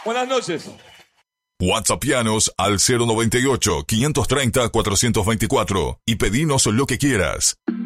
Buenas noches. WhatsAppianos al 098-530-424 y pedinos lo que quieras.